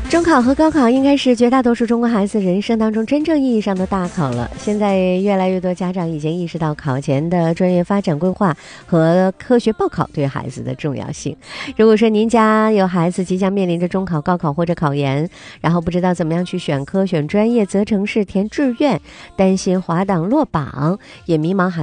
中考和高考应该是绝大多数中国孩子人生当中真正意义上的大考了。现在越来越多家长已经意识到考前的专业发展规划和科学报考对孩子的重要性。如果说您家有孩子即将面临着中考、高考或者考研，然后不知道怎么样去选科、选专业、择城市、填志愿，担心滑档落榜，也迷茫